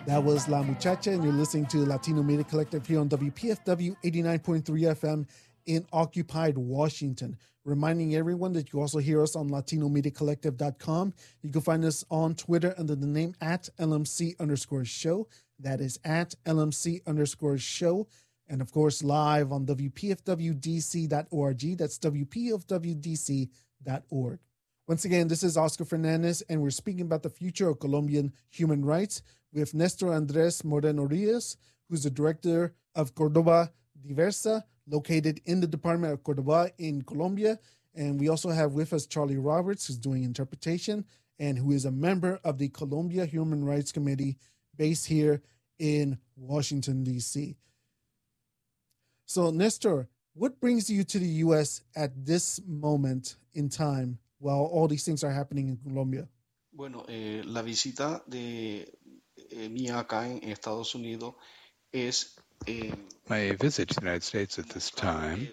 That was La Muchacha, and you're listening to Latino Media Collective here on WPFW 89.3 FM in occupied Washington. Reminding everyone that you also hear us on LatinoMediaCollective.com. You can find us on Twitter under the name at LMC_show. That is at LMC_show. And of course, live on WPFWDC.org. That's WPFWDC.org. Once again, this is Oscar Fernandez, and we're speaking about the future of Colombian human rights with Nestor Andres Moreno Rios, who's the director of Cordoba Diversa, located in the Department of Cordoba in Colombia. And we also have with us Charlie Roberts, who's doing interpretation and who is a member of the Colombia Human Rights Committee based here in Washington, D.C. So, Nestor, what brings you to the U.S. at this moment in time while all these things are happening in Colombia? Bueno, la visita de mía acá en Estados Unidos es My visit to the United States at this time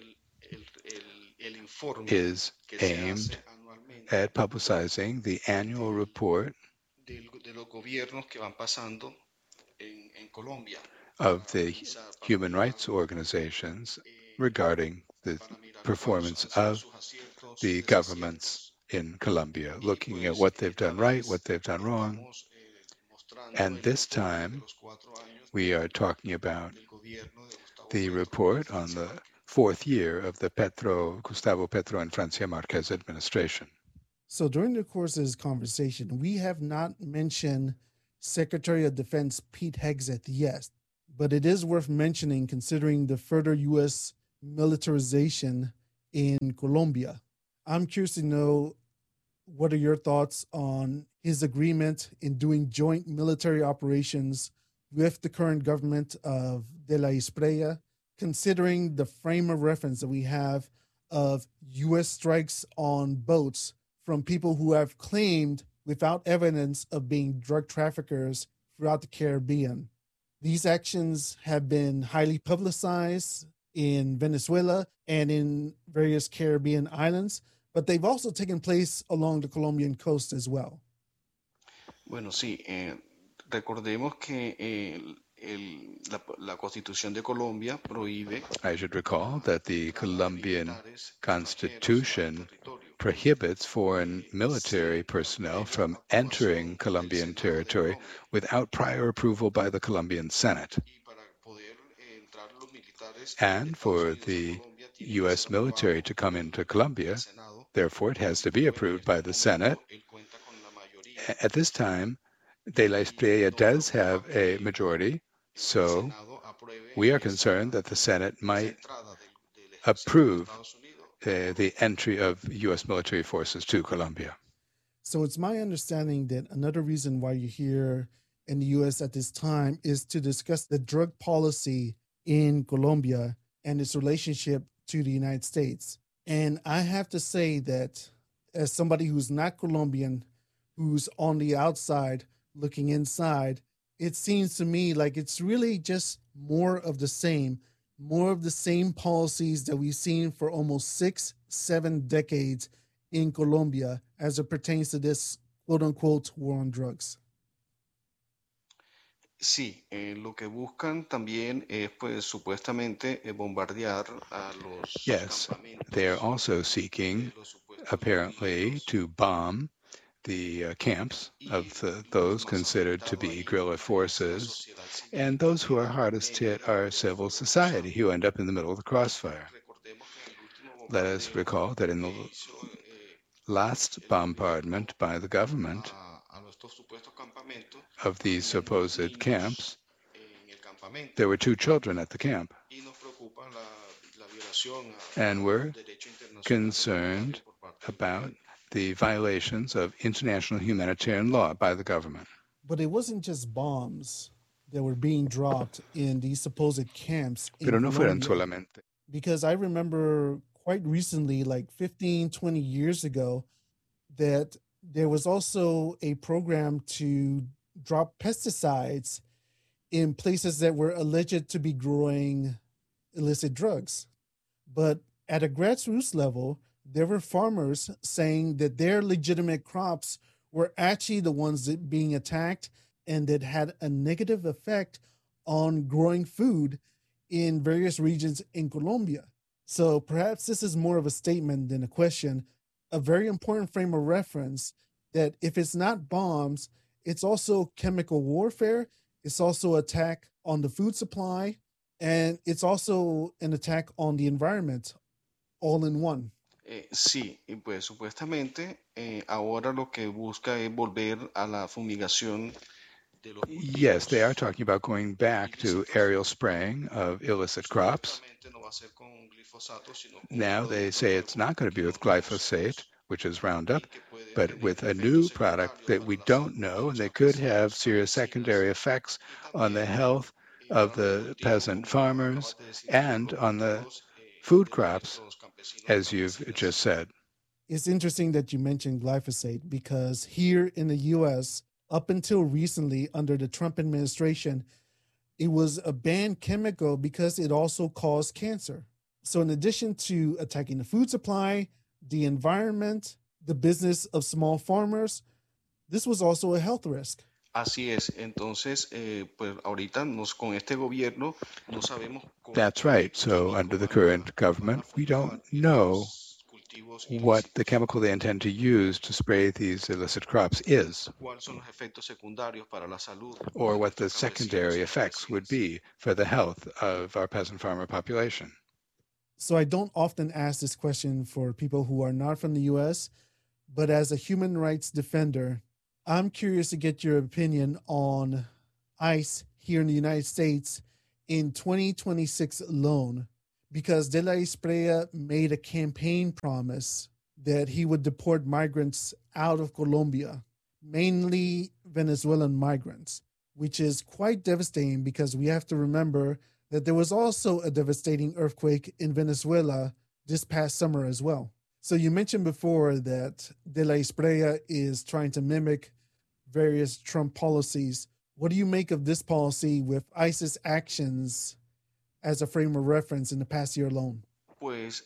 is aimed at publicizing the annual report de los gobiernos que van pasando en Colombia. Of the human rights organizations regarding the performance of the governments in Colombia, looking at what they've done right, what they've done wrong. And this time, we are talking about the report on the fourth year of the Gustavo Petro and Francia Marquez administration. So during the course of this conversation, we have not mentioned Secretary of Defense Pete Hegseth yet, but it is worth mentioning considering the further U.S. militarization in Colombia. I'm curious to know, what are your thoughts on his agreement in doing joint military operations with the current government of De la Espriella, considering the frame of reference that we have of U.S. strikes on boats from people who have claimed without evidence of being drug traffickers throughout the Caribbean. These actions have been highly publicized in Venezuela and in various Caribbean islands, but they've also taken place along the Colombian coast as well. Bueno, sí, recordemos que la Constitución de Colombia prohíbe. I should recall that the Colombian Constitution prohibits foreign military personnel from entering Colombian territory without prior approval by the Colombian Senate. And for the U.S. military to come into Colombia, therefore, it has to be approved by the Senate. At this time, De la Espriella does have a majority, so we are concerned that the Senate might approve the entry of U.S. military forces to Colombia. So it's my understanding that another reason why you're here in the U.S. at this time is to discuss the drug policy in Colombia and its relationship to the United States. And I have to say that as somebody who's not Colombian, who's on the outside looking inside, it seems to me like it's really just more of the same policies that we've seen for almost 6-7 decades in Colombia as it pertains to this quote-unquote war on drugs. Sí, lo que buscan también es, pues, supuestamente bombardear a los Yes, they are also seeking, apparently, to bomb the camps of those considered to be guerrilla forces, and those who are hardest hit are civil society, who end up in the middle of the crossfire. Let us recall that in the last bombardment by the government of these supposed camps, there were 2 children at the camp, and we're concerned about the violations of international humanitarian law by the government. But it wasn't just bombs that were being dropped in these supposed camps in Pero no fueron Colombia. solamente. Because I remember quite recently, like 15, 20 years ago, that there was also a program to drop pesticides in places that were alleged to be growing illicit drugs. But at a grassroots level, there were farmers saying that their legitimate crops were actually the ones that being attacked and that had a negative effect on growing food in various regions in Colombia. So perhaps this is more of a statement than a question, a very important frame of reference that if it's not bombs, it's also chemical warfare, it's also attack on the food supply, and it's also an attack on the environment all in one. Sí, y pues supuestamente ahora lo que busca es volver a la fumigación de los Yes, they are cultivos. talking about going back to aerial spraying of illicit crops. Supuestamente no va a ser con glifosato, sino con un Now they producto say nuevo it's not going to que be no with conocemos glyphosate, which is y Roundup, que puede but tener with a efectos new product secundarios that para we la don't salud de know, and los they could have campesinos, serious campesinas secondary effects y on the también health of para los the cultivos, peasant como farmers acabas de decir, y and los on the cultivos food de crops, nuestros campesinos y as you've campesinas. just said. It's interesting that you mentioned glyphosate because here in the US, up until recently, under the Trump administration, it was a banned chemical because it also caused cancer. So, in addition to attacking the food supply, the environment, the business of small farmers, this was also a health risk. Así es, entonces, pues ahorita con este gobierno no sabemos con That's qué right. So químico under the van current van a government, we don't fumigar know los cultivos what the ilícitos. chemical they intend to use to spray these illicit crops is, ¿Cuáles son los efectos secundarios para la salud or de what the nuestros campesinos secondary y effects would campesinas? be for the health of our peasant farmer population. So, I don't often ask this question for people who are not from the US, but as a human rights defender, I'm curious to get your opinion on ICE here in the United States in 2026 alone, because De La Espriella made a campaign promise that he would deport migrants out of Colombia, mainly Venezuelan migrants, which is quite devastating because we have to remember that there was also a devastating earthquake in Venezuela this past summer as well. So you mentioned before that De La Espriella is trying to mimic various Trump policies. What do you make of this policy with ISIS actions as a frame of reference in the past year alone? Pues,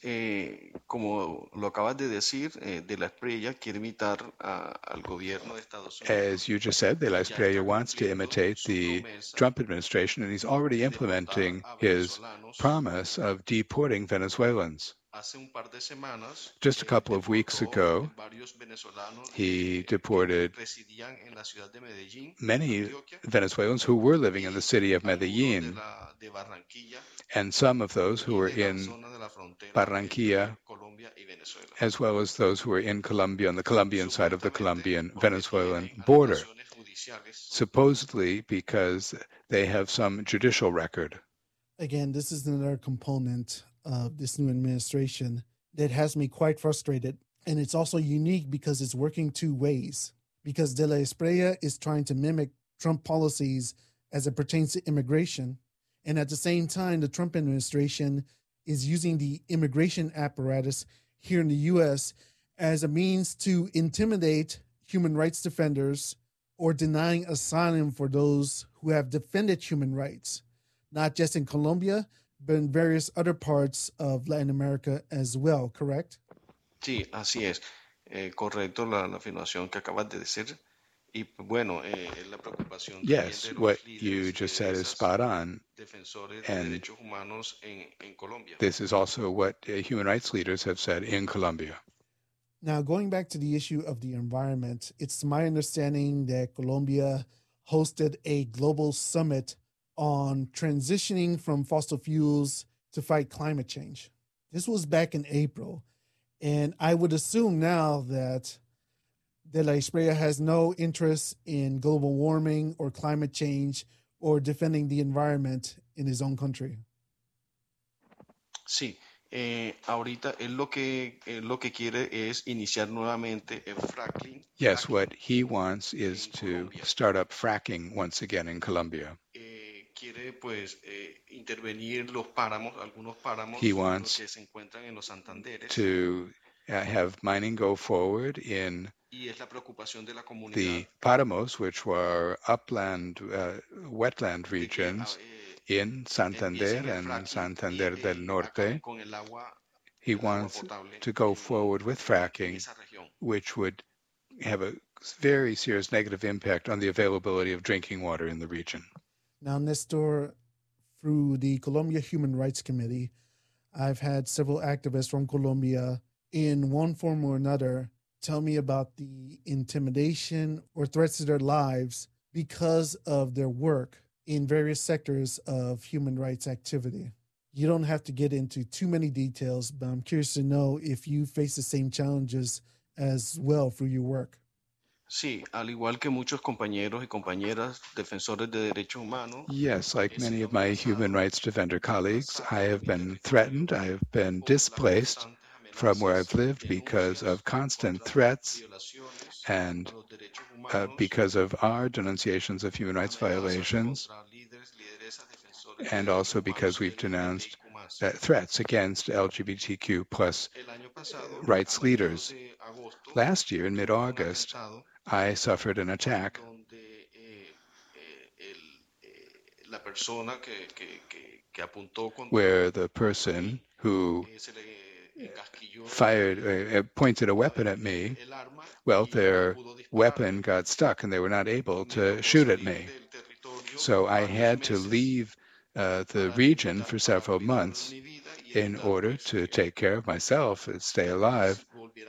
como lo acabas de decir, De La Espriella quiere imitar al gobierno de Estados Unidos. As you just said, De La Ya está Espriella wants to cumpliendo imitate su the promesa Trump administration, and he's already de deportar implementing a his venezolanos. promise of deporting Venezuelans. Hace un par de semanas Just a couple of weeks deportó ago, varios venezolanos he que deported residían en la ciudad de Medellín, many Antioquia, Venezuelans who were living y in the city of algunos Medellin, de Barranquilla and some of those who y were de la in zona de la frontera Barranquilla, entre Colombia y Venezuela. as well as those who were in Colombia on the Colombian side of the Supuestamente Colombian-Venezuelan porque tienen border, anotaciones judiciales. supposedly because they have some judicial record. Again, this is another component of this new administration that has me quite frustrated. And it's also unique because it's working two ways. Because De La Espriella is trying to mimic Trump policies as it pertains to immigration. And at the same time, the Trump administration is using the immigration apparatus here in the US as a means to intimidate human rights defenders or denying asylum for those who have defended human rights, not just in Colombia, but in various other parts of Latin America as well, correct? Sí, así es. Correcto la afirmación que acabas de decir. Y bueno, la preocupación Yes, también de what los you líderes just de said is esas spot on. defensores de And derechos humanos en Colombia. this is also what human rights leaders have said in Colombia. Now, going back to the issue of the environment, it's my understanding that Colombia hosted a global summit on transitioning from fossil fuels to fight climate change. This was back in April. And I would assume now that De La Espriella has no interest in global warming or climate change or defending the environment in his own country. Sí, ahorita él lo que quiere es iniciar nuevamente el fracking. Yes, what he wants is to start up fracking once again in Colombia. Quiere pues intervenir los páramos, algunos páramos He wants que se encuentran en los Santanderes. To have mining go forward in Y es la preocupación de la comunidad. The páramos, which were upland, wetland regions in Santander and Santander del Norte. He wants to go forward with fracking, which would have a very serious negative impact on the availability of drinking water in the region. Now, Nestor, through the Colombia Human Rights Committee, I've had several activists from Colombia in one form or another tell me about the intimidation or threats to their lives because of their work in various sectors of human rights activity. You don't have to get into too many details, but I'm curious to know if you face the same challenges as well through your work. Sí, al igual que muchos compañeros y compañeras defensores de derechos humanos. Yes, like many of my human rights defender colleagues, I have been threatened, I have been displaced from where I've lived because of constant threats and because of our denunciations of human rights violations, and also because we've denounced threats against LGBTQ plus rights leaders. Last year, in mid-August, I suffered an attack where the person who pointed a weapon at me, well, their weapon got stuck and they were not able to shoot at me. So I had to leave the region for several months in order to take care of myself and stay alive,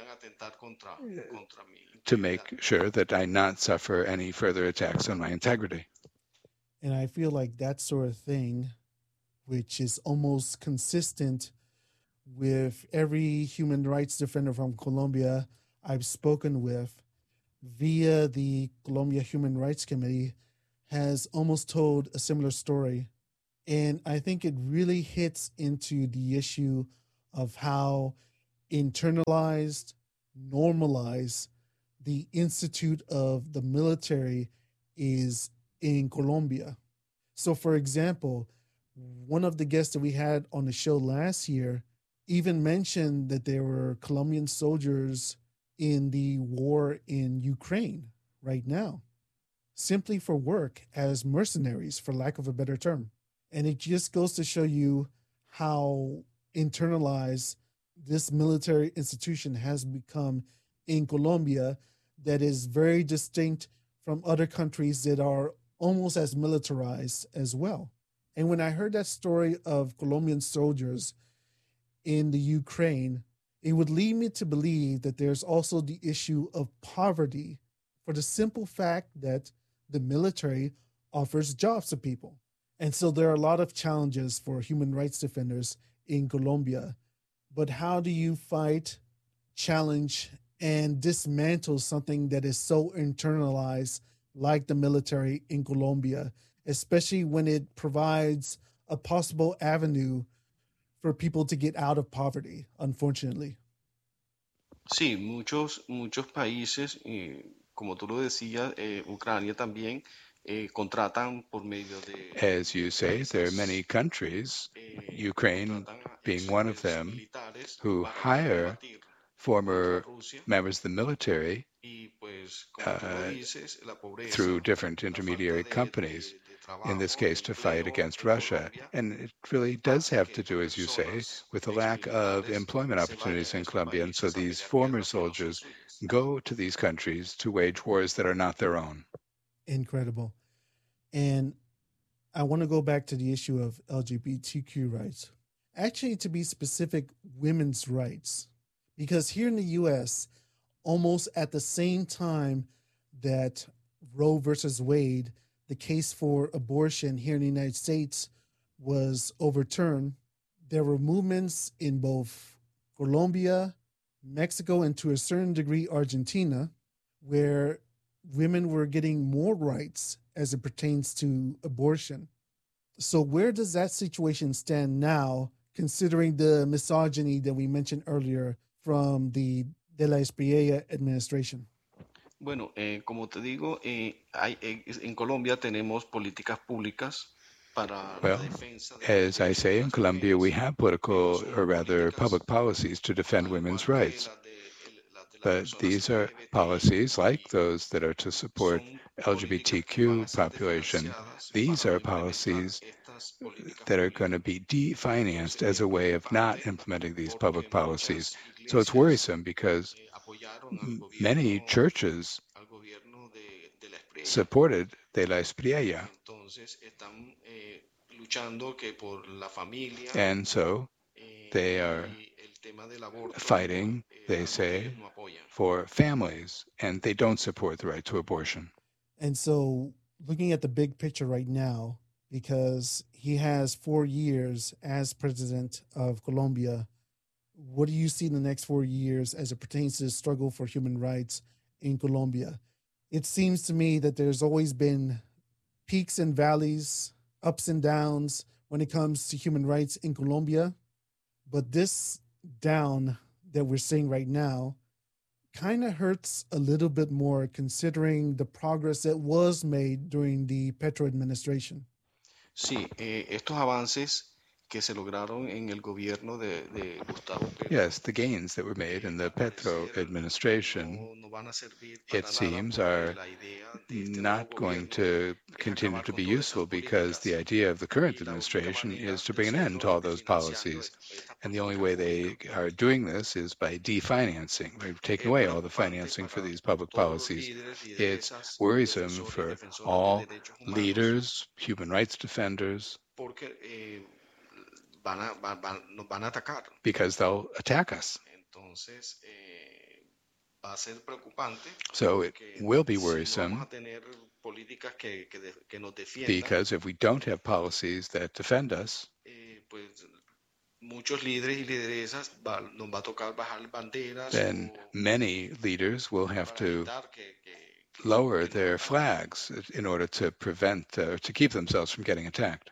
to make sure that I not suffer any further attacks on my integrity. And I feel like that sort of thing, which is almost consistent with every human rights defender from Colombia I've spoken with via the Colombia Human Rights Committee, has almost told a similar story. And I think it really hits into the issue of how internalized, normalized the institute of the military is in Colombia. So, for example, one of the guests that we had on the show last year even mentioned that there were Colombian soldiers in the war in Ukraine right now, simply for work as mercenaries, for lack of a better term. And it just goes to show you how internalized this military institution has become in Colombia, that is very distinct from other countries that are almost as militarized as well. And when I heard that story of Colombian soldiers in the Ukraine, it would lead me to believe that there's also the issue of poverty, for the simple fact that the military offers jobs to people. And so there are a lot of challenges for human rights defenders in Colombia. But how do you fight, challenge, and dismantle something that is so internalized like the military in Colombia, especially when it provides a possible avenue for people to get out of poverty, unfortunately? Sí, muchos países, como tú lo decías, Ucrania también, contratan por medio de... As you say, there are many countries, Ukraine being one of them, who hire former members of the military through different intermediary companies, in this case to fight against Russia. And it really does have to do, as you say, with the lack of employment opportunities in Colombia. And so these former soldiers go to these countries to wage wars that are not their own. Incredible. And I want to go back to the issue of LGBTQ rights. Actually, to be specific, women's rights. Because here in the U.S., almost at the same time that Roe versus Wade, the case for abortion here in the United States, was overturned, there were movements in both Colombia, Mexico, and to a certain degree, Argentina, where women were getting more rights as it pertains to abortion. So where does that situation stand now, considering the misogyny that we mentioned earlier from the De la Espriella administration? Bueno, como te digo, en Colombia tenemos políticas públicas para la defensa de... As I say, in Colombia, we have political, or rather public policies to defend women's rights. But these are policies like those that are to support LGBTQ population. These are policies that are going to be definanced as a way of not implementing these public policies. So it's worrisome because many churches supported De La Espriella. Entonces están luchando que por la familia And so they are y el tema del aborto fighting, they ellos say, no apoyan. for families, and they don't support the right to abortion. And so, looking at the big picture right now, because he has 4 years as president of Colombia, what do you see in the next 4 years as it pertains to the struggle for human rights in Colombia? It seems to me that there's always been peaks and valleys, ups and downs when it comes to human rights in Colombia. But this down that we're seeing right now kind of hurts a little bit more considering the progress that was made during the Petro administration. Sí, estos avances que se lograron en el gobierno de Gustavo Petro Yes, the gains that were made in the Petro administration, no van a servir it para nada seems, porque are la idea de este nuevo not going gobierno to es continue acabar to con be todas useful esas because the políticas idea of the current y la única administration manera is to de bring an end hacerlo to all es those desfinanciando policies. estas And the only políticas way they públicas. are doing this is by definancing. They're taking away all the financing for these public policies. It's worrisome for all leaders, human rights defenders, Porque nos van a atacar. because they'll attack us. Entonces, va a ser preocupante So it porque will be si no vamos worrisome a tener políticas que nos defiendan, because if we don't have policies that defend us, pues muchos líderes y lideresas nos va a tocar bajar banderas then many leaders will have para to evitar lower que nos their ataquen. flags in order to prevent, to keep themselves from getting attacked.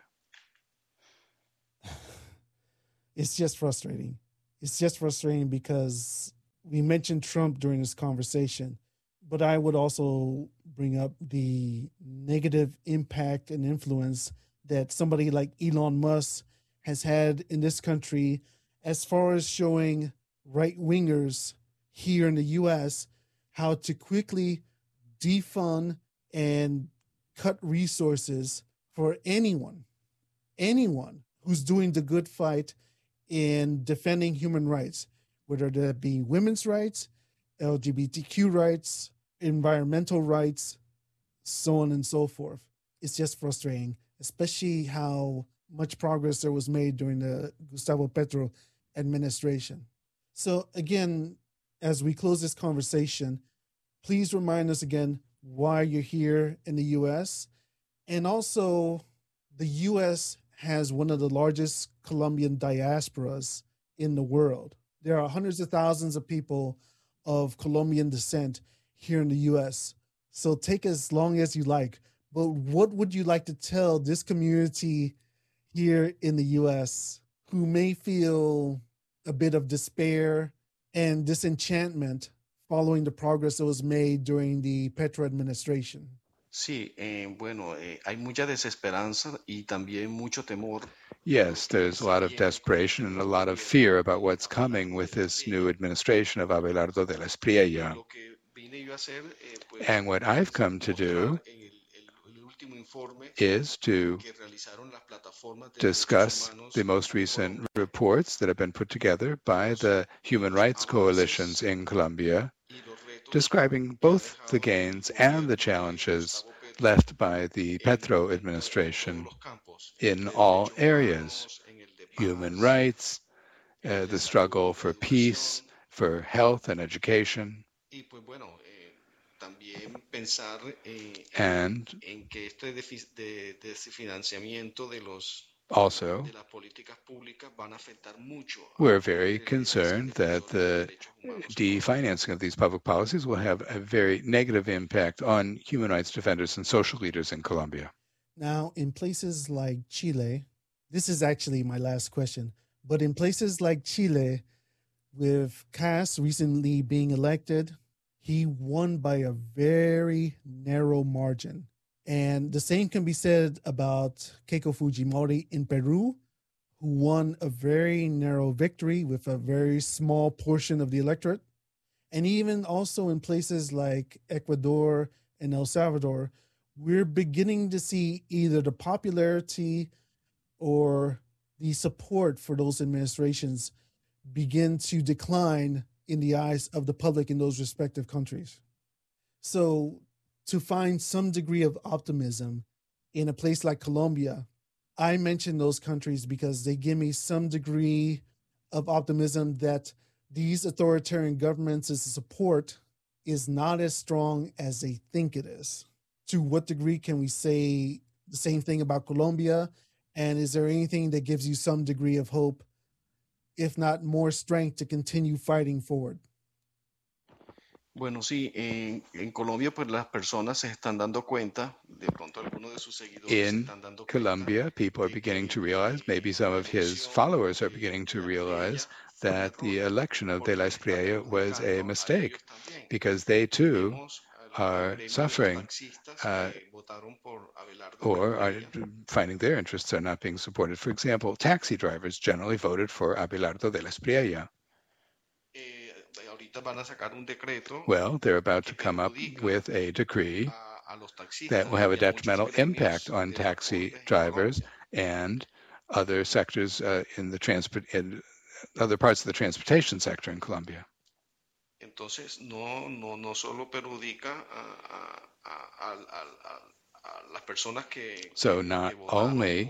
It's just frustrating. It's just frustrating because we mentioned Trump during this conversation, but I would also bring up the negative impact and influence that somebody like Elon Musk has had in this country as far as showing right wingers here in the US how to quickly defund and cut resources for anyone who's doing the good fight in defending human rights, whether that be women's rights, LGBTQ rights, environmental rights, so on and so forth. It's just frustrating, especially how much progress there was made during the Gustavo Petro administration. So again, as we close this conversation, please remind us again why you're here in the U.S. And also, the U.S. has one of the largest Colombian diasporas in the world. There are hundreds of thousands of people of Colombian descent here in the U.S. So take as long as you like. But what would you like to tell this community here in the U.S. who may feel a bit of despair and disenchantment following the progress that was made during the Petro administration? Sí, bueno, hay mucha desesperanza y también mucho temor. Yes, there's a lot of desperation and a lot of fear about what's coming with this new administration of Abelardo de la Espriella. Lo que vine yo a hacer, And what I've come to do en el último informe is to que realizaron las plataformas de discuss derechos humanos the most recent reports that have been put together by the human rights coalitions in Colombia, y los retos describing both the gains and the challenges left by the Petro administration los campos in de all derechos areas: humanos, en el de human paz, rights, the struggle for peace, for health and education, y pues bueno, también pensar and en que este desfinanciamiento de also las políticas públicas van a afectar mucho we're very concerned that the humanos. definancing of these public policies will have a very negative impact on human rights defenders and social leaders in Colombia. Now, in places like Chile, this is actually my last question, but in places like Chile, with Kast recently being elected, he won by a very narrow margin. And the same can be said about Keiko Fujimori in Peru, who won a very narrow victory with a very small portion of the electorate. And even also in places like Ecuador and El Salvador, we're beginning to see either the popularity or the support for those administrations begin to decline in the eyes of the public in those respective countries. So to find some degree of optimism in a place like Colombia. I mention those countries because they give me some degree of optimism that these authoritarian governments' support is not as strong as they think it is. To what degree can we say the same thing about Colombia? And is there anything that gives you some degree of hope, if not more strength, to continue fighting forward? Bueno, sí, en Colombia pues las personas se están dando cuenta, de pronto algunos de sus seguidores se In están dando cuenta Colombia, people are de beginning que to realize, maybe some of his followers are beginning to realize, that the election of De la Espriella was a mistake, because they too are suffering or are finding their interests are not being supported. For example, taxi drivers generally voted for Abelardo de la Espriella. Well, they're about to come up with a decree that will have a detrimental impact on taxi drivers and other sectors in other parts of the transportation sector in Colombia. Entonces, no solo perjudica a las personas que So not only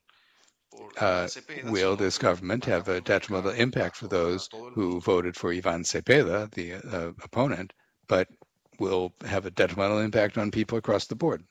will this government have a detrimental impact for those who voted for Ivan Cepeda, the opponent, but will have a detrimental impact on people across the board.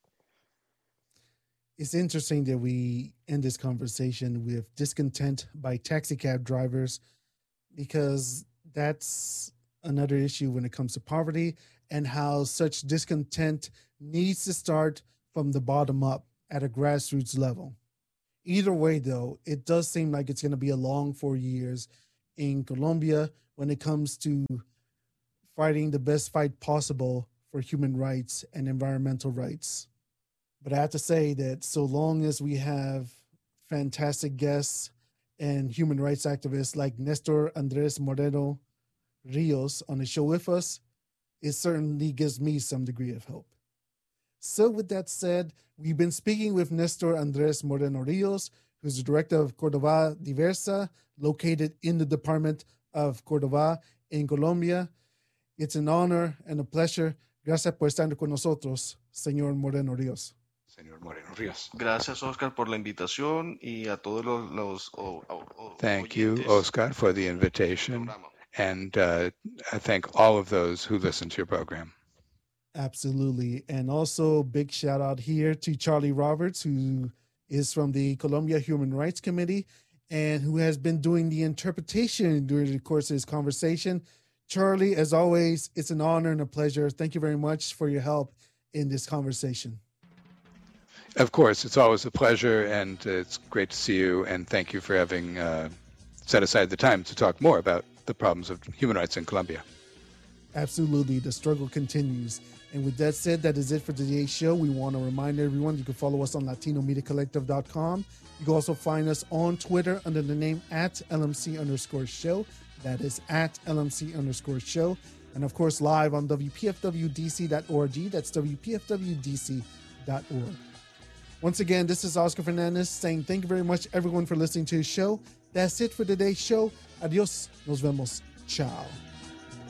It's interesting that we end this conversation with discontent by taxi cab drivers, because that's another issue when it comes to poverty and how such discontent needs to start from the bottom up at a grassroots level. Either way, though, it does seem like it's going to be a long 4 years in Colombia when it comes to fighting the best fight possible for human rights and environmental rights. But I have to say that so long as we have fantastic guests and human rights activists like Nestor Andres Moreno Rios on the show with us, it certainly gives me some degree of hope. So with that said, we've been speaking with Nestor Andres Moreno Rios, who's the director of Córdoba Diversa, located in the department of Córdoba in Colombia. It's an honor and a pleasure. Gracias por estar con nosotros, señor Moreno Rios. Señor Moreno Rios. Gracias, Oscar, por la invitación y a todos los Thank you, Oscar, for the invitation. And I thank all of those who listen to your program. Absolutely. And also big shout out here to Charlie Roberts, who is from the Colombia Human Rights Committee and who has been doing the interpretation during the course of this conversation. Charlie, as always, it's an honor and a pleasure. Thank you very much for your help in this conversation. Of course, it's always a pleasure, and it's great to see you, and thank you for having set aside the time to talk more about the problems of human rights in Colombia. Absolutely. The struggle continues. And with that said, that is it for today's show. We want to remind everyone you can follow us on LatinoMediaCollective.com. You can also find us on Twitter under the name @LMC_show. That is @LMC_show. And of course, live on WPFWDC.org. That's WPFWDC.org. Once again, this is Oscar Fernandez saying thank you very much, everyone, for listening to the show. That's it for today's show. Adios. Nos vemos. Ciao.